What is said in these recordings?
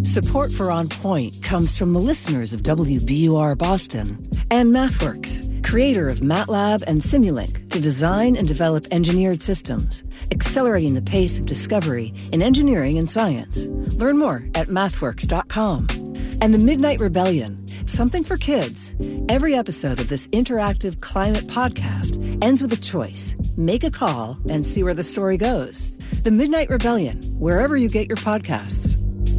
Support for On Point comes from the listeners of WBUR Boston and MathWorks, creator of MATLAB and Simulink to design and develop engineered systems, accelerating the pace of discovery in engineering and science. Learn more at mathworks.com. And the Midnight Rebellion, something for kids. Every episode of this interactive climate podcast ends with a choice. Make a call and see where the story goes. The Midnight Rebellion, wherever you get your podcasts.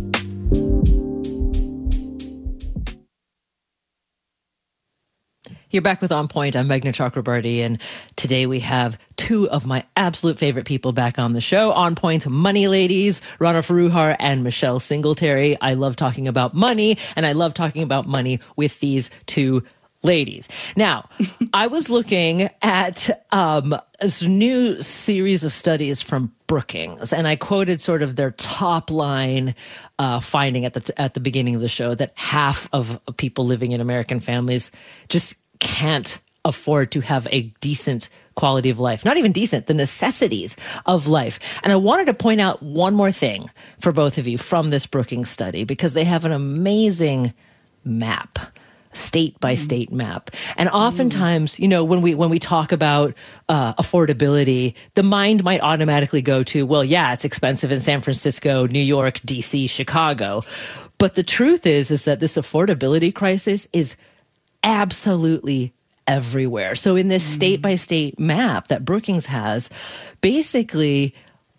You're back with On Point. I'm Meghna Chakrabarty, and today we have two of my absolute favorite people back on the show. On Point money ladies, Rana Foroohar and Michelle Singletary. I love talking about money, and I love talking about money with these two ladies. Now, I was looking at this new series of studies from Brookings, and I quoted sort of their top line finding at the beginning of the show that half of people living in American families just can't afford to have a decent quality of life. Not even decent, the necessities of life. And I wanted to point out one more thing for both of you from this Brookings study, because they have an amazing map, state-by-state map. And oftentimes, you know, when we talk about affordability, the mind might automatically go to, well, yeah, it's expensive in San Francisco, New York, DC, Chicago. But the truth is that this affordability crisis is absolutely everywhere. So in this state-by-state map that Brookings has, basically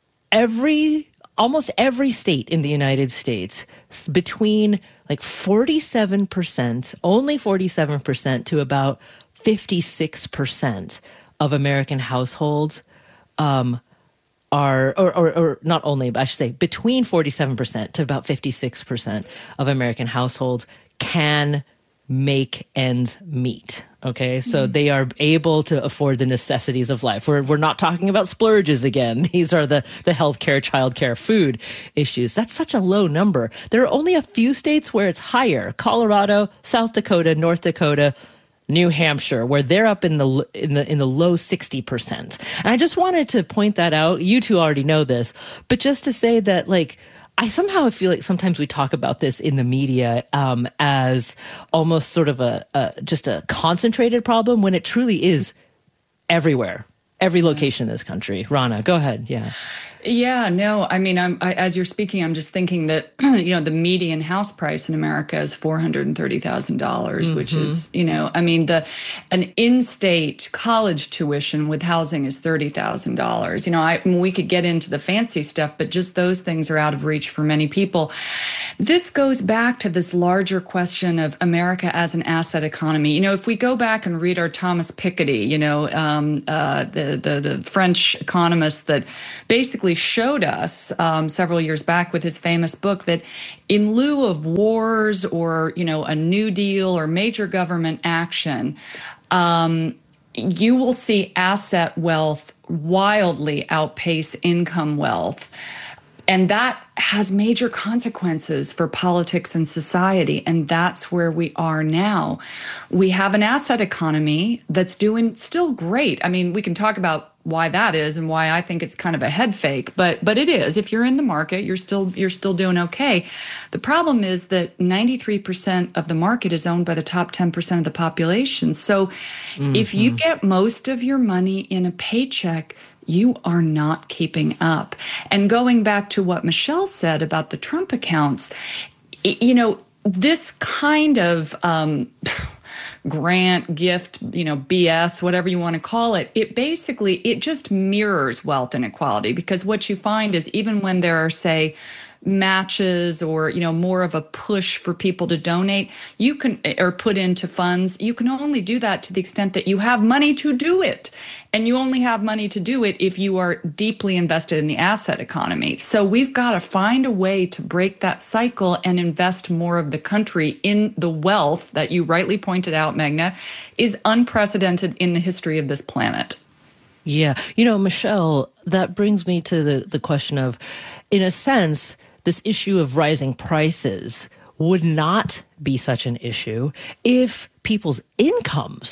almost every state in the United States, between like 47%, only 47% to about 56% of American households are, or not only, but I should say between 47% to about 56% of American households can make ends meet. Okay, so they are able to afford the necessities of life. We're not talking about splurges again. These are the healthcare, childcare, food issues. That's such a low number. There are only a few states where it's higher: Colorado, South Dakota, North Dakota, New Hampshire, where they're up in the low 60%. And I just wanted to point that out. You two already know this, but just to say that, like, I somehow feel like sometimes we talk about this in the media as almost sort of just a concentrated problem, when it truly is everywhere, every location in this country. Rana, go ahead. Yeah. Yeah, no, I mean, as you're speaking, I'm just thinking that, you know, the median house price in America is $430,000, which is, you know, I mean, an in-state college tuition with housing is $30,000. You know, we could get into the fancy stuff, but just those things are out of reach for many people. This goes back to this larger question of America as an asset economy. You know, if we go back and read our Thomas Piketty, you know, the French economist that basically showed us several years back with his famous book that in lieu of wars or, you know, a New Deal or major government action, you will see asset wealth wildly outpace income wealth. And that has major consequences for politics and society. And that's where we are now. We have an asset economy that's doing still great. I mean, we can talk about why that is and why I think it's kind of a head fake, but it is. If you're in the market, you're still doing okay. The problem is that 93% of the market is owned by the top 10% of the population. So if you get most of your money in a paycheck, you are not keeping up. And going back to what Michelle said about the Trump accounts, you know, this kind of grant, gift, you know, BS, whatever you want to call it, it just mirrors wealth inequality, because what you find is even when there are, say, matches or, you know, more of a push for people to donate, you can, or put into funds, you can only do that to the extent that you have money to do it. And you only have money to do it if you are deeply invested in the asset economy. So we've got to find a way to break that cycle and invest more of the country in the wealth that you rightly pointed out, Meghna, is unprecedented in the history of this planet. Yeah. You know, Michelle, that brings me to the question of, in a sense, this issue of rising prices would not be such an issue if people's incomes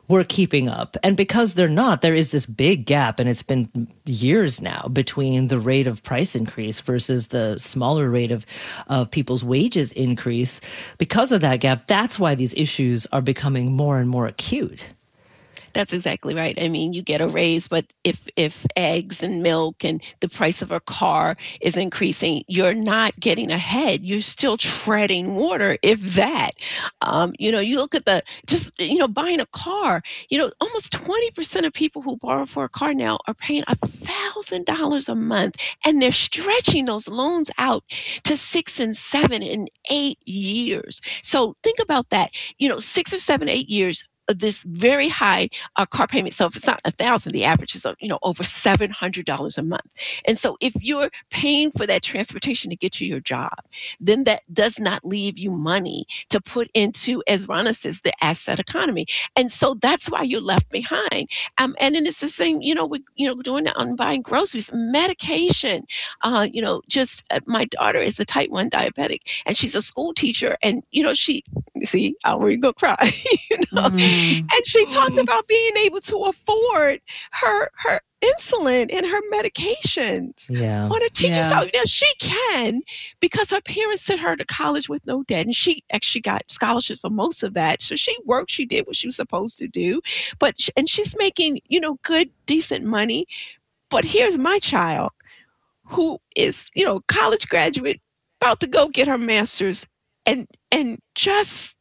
we're keeping up. And because they're not, there is this big gap, and it's been years now, between the rate of price increase versus the smaller rate of people's wages increase. Because of that gap, that's why these issues are becoming more and more acute. That's exactly right. I mean, you get a raise, but if eggs and milk and the price of a car is increasing, you're not getting ahead. You're still treading water, if that. You look at buying a car, almost 20% of people who borrow for a car now are paying $1,000 a month, and they're stretching those loans out to 6 and 7 and 8 years. So think about that, 6 or 7, 8 years, this very high car payment. So if it's not $1,000, the average is over $700 a month. And so if you're paying for that transportation to get to your job, then that does not leave you money to put into, as Rana says, the asset economy. And so that's why you're left behind. And then it's the same, with doing on buying groceries, medication. My daughter is a type 1 diabetic, and she's a school teacher, and I'm gonna cry. And she talks about being able to afford her insulin and her medications on her teacher's salary. Now, she can, because her parents sent her to college with no debt, and she actually got scholarships for most of that. So she worked, she did what she was supposed to do, and she's making, good, decent money. But here's my child who is, college graduate, about to go get her master's, and just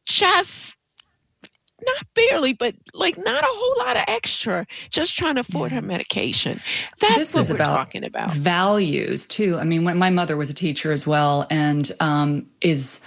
not barely, but not a whole lot of extra, just trying to afford her medication. That's what we're talking about. Values too. I mean, when my mother was a teacher as well, and she's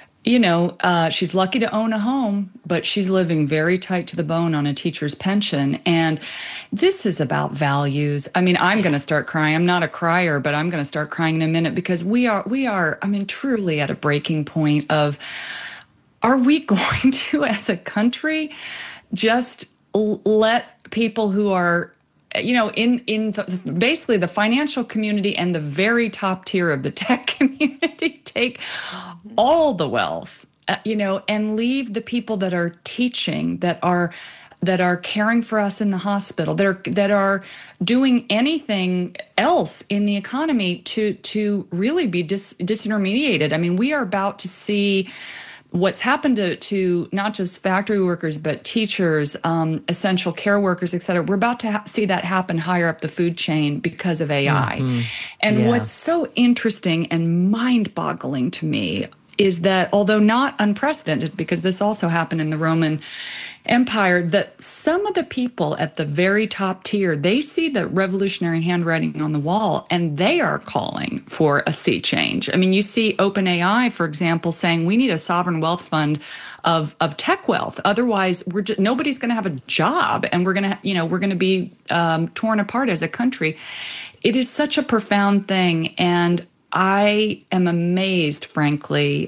lucky to own a home, but she's living very tight to the bone on a teacher's pension. And this is about values. I mean, I'm going to start crying. I'm not a crier, but I'm going to start crying in a minute, because we are, truly at a breaking point of, are we going to, as a country, just let people who are, in basically the financial community and the very top tier of the tech community take all the wealth, and leave the people that are teaching, that are caring for us in the hospital, that are doing anything else in the economy to really be disintermediated. I mean, we are about to see what's happened to not just factory workers, but teachers, essential care workers, et cetera. We're about to see that happen higher up the food chain because of AI. Mm-hmm. And what's so interesting and mind-boggling to me is that, although not unprecedented, because this also happened in the Roman Empire, that some of the people at the very top tier, they see the revolutionary handwriting on the wall, and they are calling for a sea change. I mean, you see OpenAI, for example, saying we need a sovereign wealth fund of tech wealth. Otherwise, nobody's going to have a job, and we're going to be torn apart as a country. It is such a profound thing, and I am amazed, frankly,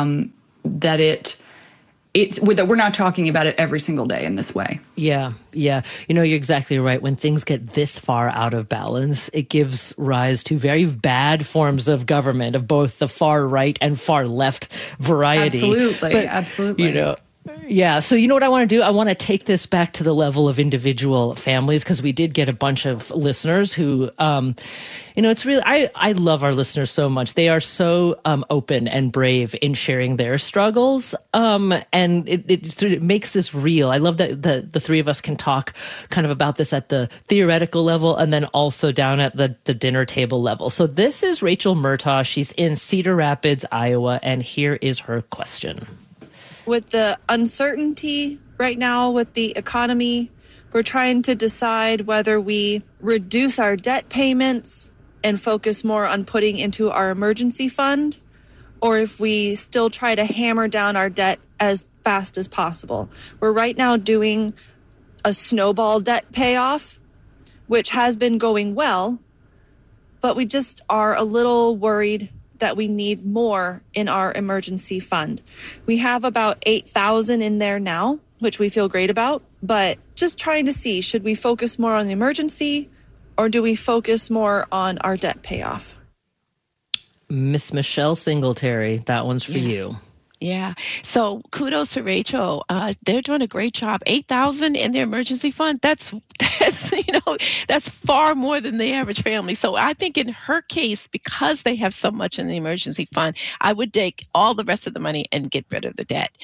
that we're not talking about it every single day in this way. Yeah. You're exactly right. When things get this far out of balance, it gives rise to very bad forms of government of both the far right and far left variety. Absolutely. Yeah. So you know what I want to do? I want to take this back to the level of individual families, because we did get a bunch of listeners who, it's really, I love our listeners so much. They are so open and brave in sharing their struggles. And it makes this real. I love that the three of us can talk kind of about this at the theoretical level and then also down at the dinner table level. So this is Rachel Murtaugh. She's in Cedar Rapids, Iowa. And here is her question. With the uncertainty right now with the economy, we're trying to decide whether we reduce our debt payments and focus more on putting into our emergency fund, or if we still try to hammer down our debt as fast as possible. We're right now doing a snowball debt payoff, which has been going well, but we just are a little worried that we need more in our emergency fund. We have about $8,000 in there now, which we feel great about, but just trying to see, should we focus more on the emergency or do we focus more on our debt payoff? Miss Michelle Singletary, that one's for you. Yeah. So kudos to Rachel. They're doing a great job. 8,000 in their emergency fund. That's that's far more than the average family. So I think in her case, because they have so much in the emergency fund, I would take all the rest of the money and get rid of the debt.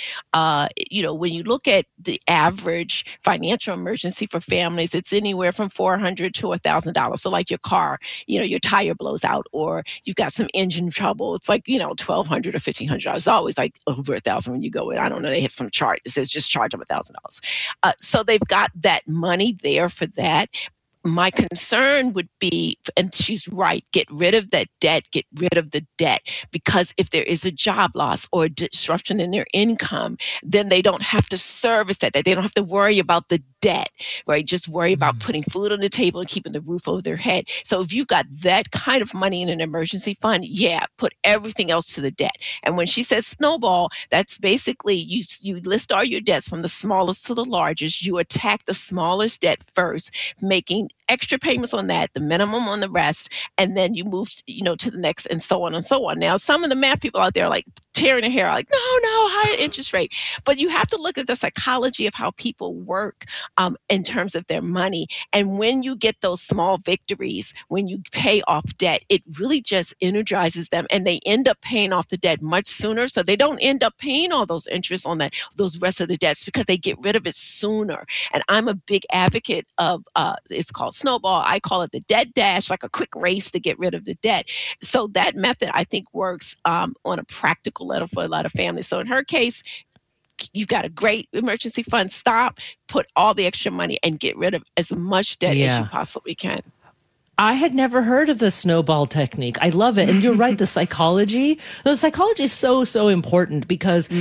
When you look at the average financial emergency for families, it's anywhere from $400 to $1,000. So like your car, your tire blows out, or you've got some engine trouble. It's like $1,200 or $1,500. It's always like over $1,000 when you go in. I don't know. They have some chart. It says just charge them $1,000. So they've got that money there for that. My concern would be, and she's right, get rid of that debt, get rid of the debt, because if there is a job loss or a disruption in their income, then they don't have to service that. They don't have to worry about the debt, right? Just worry about putting food on the table and keeping the roof over their head. So if you've got that kind of money in an emergency fund, put everything else to the debt. And when she says snowball, that's basically you list all your debts from the smallest to the largest. You attack the smallest debt first, making extra payments on that, the minimum on the rest, and then you move, to the next, and so on and so on. Now, some of the math people out there are like tearing their hair, like, no, higher interest rate. But you have to look at the psychology of how people work in terms of their money. And when you get those small victories, when you pay off debt, it really just energizes them, and they end up paying off the debt much sooner. So they don't end up paying all those interest on those rest of the debts, because they get rid of it sooner. And I'm a big advocate of, it's called snowball. I call it the debt dash, like a quick race to get rid of the debt. So that method, I think, works on a practical level for a lot of families. So in her case, you've got a great emergency fund. Put all the extra money and get rid of as much debt as you possibly can. I had never heard of the snowball technique. I love it. And you're right, the psychology is so, so important because,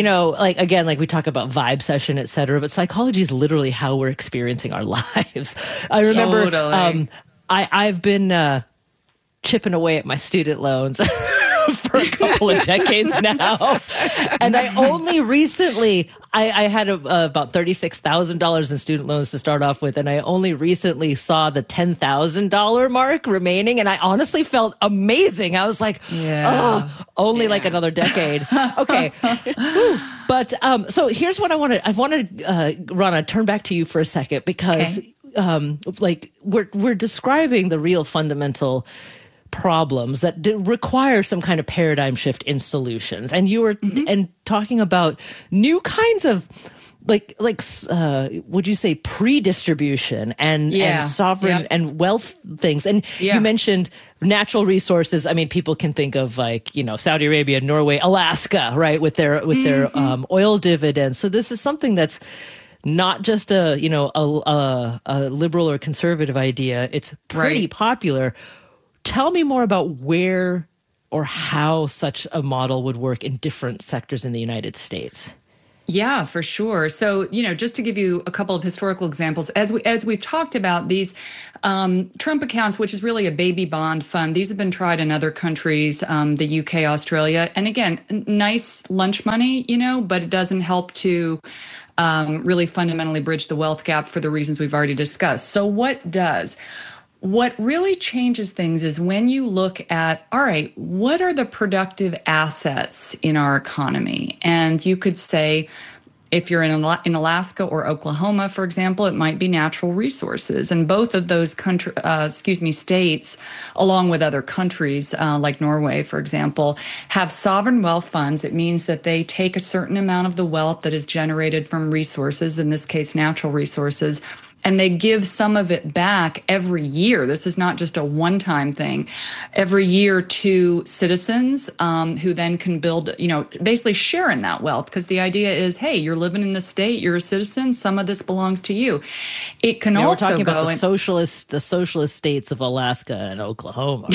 like we talk about vibe session, et cetera, but psychology is literally how we're experiencing our lives. I remember I've been chipping away at my student loans for a couple of decades now. And I only recently, I had about $36,000 in student loans to start off with. And I only recently saw the $10,000 mark remaining. And I honestly felt amazing. I was like, only like another decade. Okay. But so here's what I wanted, Rana, turn back to you for a second, because we're describing the real fundamental problems that require some kind of paradigm shift in solutions. And you were and talking about new kinds of would you say pre-distribution and sovereign and wealth things. And you mentioned natural resources. I mean, people can think of Saudi Arabia, Norway, Alaska, right, with their oil dividends. So this is something that's not just a liberal or conservative idea. It's pretty popular. Tell me more about where or how such a model would work in different sectors in the United States. Yeah, for sure. So, just to give you a couple of historical examples, as we've talked about, these Trump accounts, which is really a baby bond fund, these have been tried in other countries, the UK, Australia, and again, nice lunch money, but it doesn't help to really fundamentally bridge the wealth gap for the reasons we've already discussed. So what does? What really changes things is when you look at, all right, what are the productive assets in our economy? And you could say, if you're in Alaska or Oklahoma, for example, it might be natural resources. And both of those states, along with other countries like Norway, for example, have sovereign wealth funds. It means that they take a certain amount of the wealth that is generated from resources, in this case, natural resources, and they give some of it back every year. This is not just a one-time thing. Every year to citizens who then can build, basically share in that wealth. Because the idea is, hey, you're living in the state, you're a citizen, some of this belongs to you. It can also we're talking about the socialist states of Alaska and Oklahoma.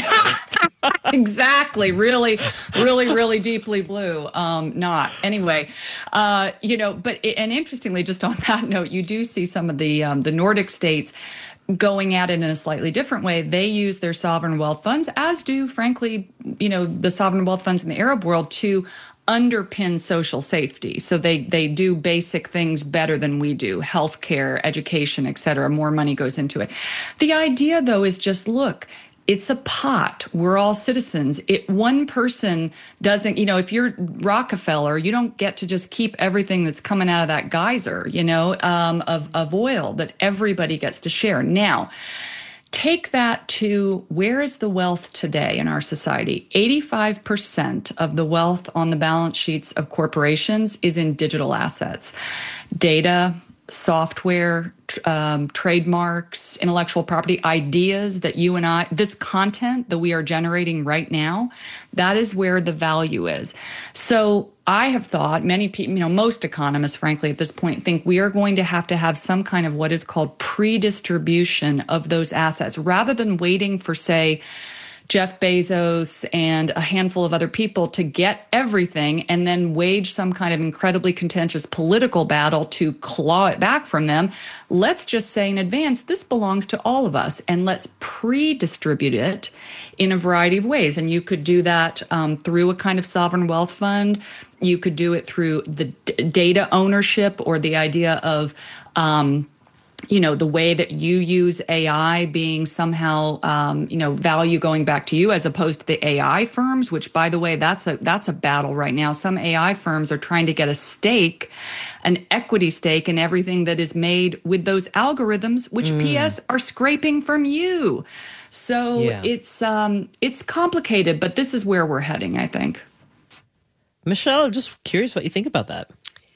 Exactly. Really, really, really deeply blue. Not. Anyway, and interestingly, just on that note, you do see some of the Nordic states going at it in a slightly different way. They use their sovereign wealth funds, as do, frankly, the sovereign wealth funds in the Arab world, to underpin social safety. So they do basic things better than we do: healthcare, education, et cetera. More money goes into it. The idea, though, is just look. it's a pot. We're all citizens. One person doesn't, if you're Rockefeller, you don't get to just keep everything that's coming out of that geyser, of oil that everybody gets to share. Now, take that to where is the wealth today in our society? 85% of the wealth on the balance sheets of corporations is in digital assets, data, software, trademarks, intellectual property, ideas that you and I, this content that we are generating right now, that is where the value is. So I have thought, many people, most economists, frankly, at this point, think we are going to have some kind of what is called pre-distribution of those assets, rather than waiting for, say, Jeff Bezos and a handful of other people to get everything and then wage some kind of incredibly contentious political battle to claw it back from them. Let's just say in advance, this belongs to all of us, and let's pre-distribute it in a variety of ways. And you could do that through a kind of sovereign wealth fund. You could do it through the data ownership, or the idea of the way that you use AI being somehow, value going back to you, as opposed to the AI firms, which, by the way, that's a battle right now. Some AI firms are trying to get a stake, an equity stake in everything that is made with those algorithms, which PS are scraping from you. So it's complicated, but this is where we're heading, I think. Michelle, I'm just curious what you think about that.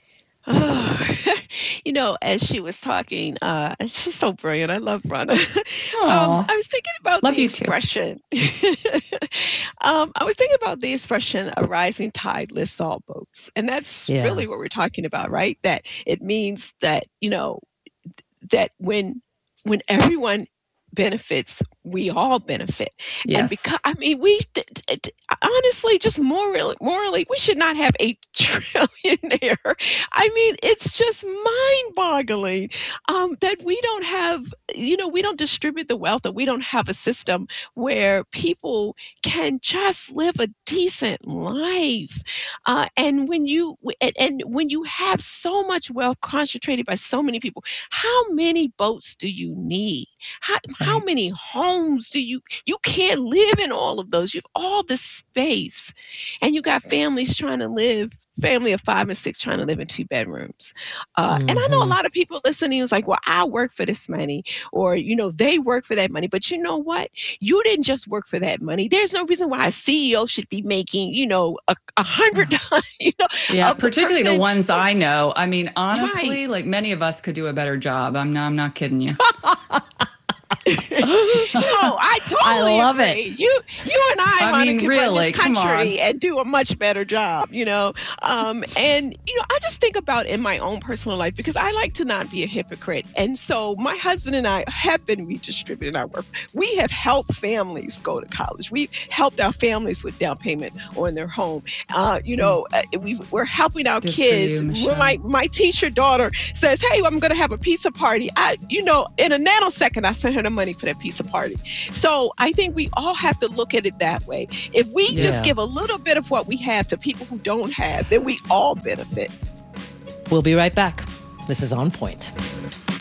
As she was talking, she's so brilliant. I love Ronna. I was thinking about the expression. I was thinking about the expression, a rising tide lifts all boats. And that's really what we're talking about, right? That it means that, that when everyone benefits, we all benefit. Yes. And because, we honestly, just morally, we should not have a trillionaire. It's just mind-boggling that we don't have, we don't distribute the wealth, that we don't have a system where people can just live a decent life. And when you have so much wealth concentrated by so many people, how many boats do you need? How many homes do you can't live in all of those. You have all this space, and you got family of 5 and 6 trying to live in 2 bedrooms. And I know a lot of people listening is like, well, I work for this money, or, they work for that money. But you know what? You didn't just work for that money. There's no reason why a CEO should be making, 100 times, Yeah, particularly the ones I know. Honestly, like, many of us could do a better job. I'm not kidding you. No, I totally love agree. it. You and I want to run this come country on. and do a much better job, And I just think about in my own personal life, because I like to not be a hypocrite. And so my husband and I have been redistributing our work. We have helped families go to college. We've helped our families with down payment on their home. We're helping our kids. When my teacher daughter says, "Hey, I'm going to have a pizza party," in a nanosecond, I sent her the money for that pizza party. So I think we all have to look at it that way. If we just give a little bit of what we have to people who don't have, then we all benefit. We'll be right back. This is On Point.